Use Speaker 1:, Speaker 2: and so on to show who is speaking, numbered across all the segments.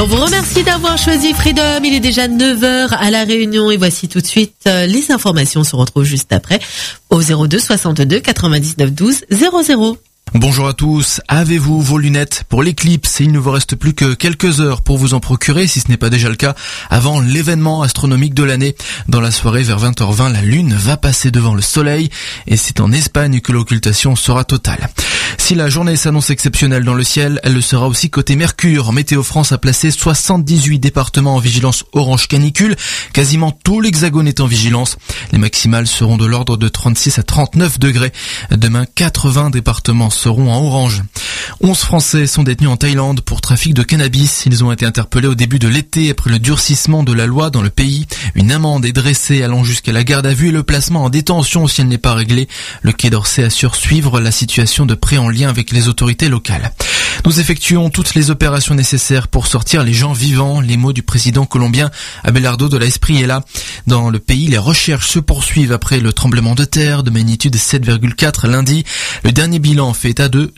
Speaker 1: On vous remercie d'avoir choisi Freedom. Il est déjà 9h à La Réunion et voici tout de suite les informations. On se retrouve juste après au 02 62 99 12 00.
Speaker 2: Bonjour à tous, avez-vous vos lunettes pour l'éclipse? Il ne vous reste plus que quelques heures pour vous en procurer, si ce n'est pas déjà le cas, avant l'événement astronomique de l'année. Dans la soirée, vers 20h20, la lune va passer devant le soleil et c'est en Espagne que l'occultation sera totale. Si la journée s'annonce exceptionnelle dans le ciel, elle le sera aussi côté Mercure. Météo France a placé 78 départements en vigilance orange canicule. Quasiment tout l'hexagone est en vigilance. Les maximales seront de l'ordre de 36 à 39 degrés. Demain, 80 départements seront en orange. 11 Français sont détenus en Thaïlande pour trafic de cannabis. Ils ont été interpellés au début de l'été après le durcissement de la loi dans le pays. Une amende est dressée allant jusqu'à la garde à vue et le placement en détention si elle n'est pas réglée. Le Quai d'Orsay assure suivre la situation de près en lien avec les autorités locales. Nous effectuons toutes les opérations nécessaires pour sortir les gens vivants. Les mots du président colombien Abelardo de la Espriella. Dans le pays, les recherches se poursuivent après le tremblement de terre de magnitude 7,4 lundi. Le dernier bilan fait état de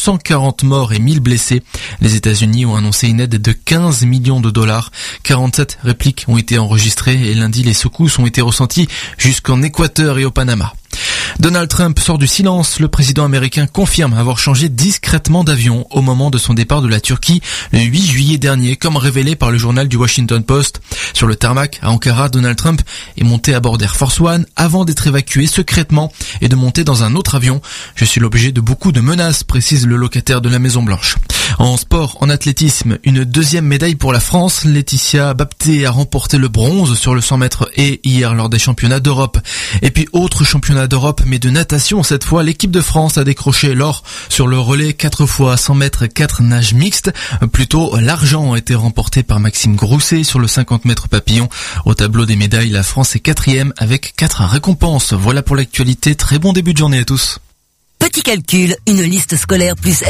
Speaker 2: 240 morts et 1000 blessés. Les États-Unis ont annoncé une aide de 15 millions de dollars. 47 répliques ont été enregistrées et lundi, les secousses ont été ressenties jusqu'en Équateur et au Panama. Donald Trump sort du silence. Le président américain confirme avoir changé discrètement d'avion au moment de son départ de la Turquie le 8 juillet dernier, comme révélé par le journal du Washington Post. Sur le tarmac à Ankara, Donald Trump est monté à bord d'Air Force One avant d'être évacué secrètement et de monter dans un autre avion. Je suis l'objet de beaucoup de menaces, précise le locataire de la Maison Blanche. En sport, en athlétisme, une deuxième médaille pour la France. Laetitia Bapté a remporté le bronze sur le 100 mètres et hier lors des championnats d'Europe. Et puis autre championnat d'Europe, mais de natation cette fois, l'équipe de France a décroché l'or sur le relais 4 fois 100 mètres 4 nages mixtes. Plutôt, l'argent a été remporté par Maxime Grousset sur le 50 mètres papillon. Au tableau des médailles, la France est 4e avec 4 récompenses. Voilà pour l'actualité. Très bon début de journée à tous.
Speaker 3: Petit calcul, une liste scolaire plus